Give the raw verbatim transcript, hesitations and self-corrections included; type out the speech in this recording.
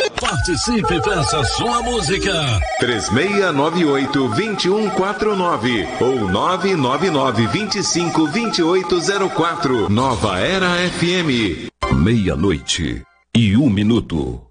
Participe, peça sua música. três seis nove oito, dois um quatro nove ou nove nove nove, vinte e cinco, vinte e oito zero quatro. Nova Era F M. Meia-noite e um minuto.